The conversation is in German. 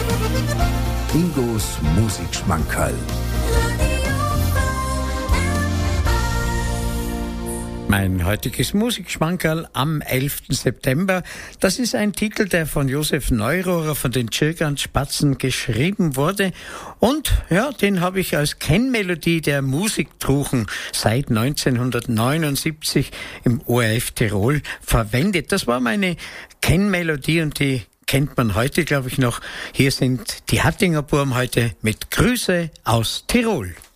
Ingos Musikschmankerl. Mein heutiges Musikschmankerl am 11. September, das ist ein Titel, der von Josef Neurohrer von den Tschirgand-Spatzen geschrieben wurde. Und ja, den habe ich als Kennmelodie der Musiktruchen seit 1979 im ORF Tirol verwendet. Das war meine Kennmelodie und die kennt man heute, glaube ich, noch. Hier sind die Hattinger Burm heute mit Grüße aus Tirol.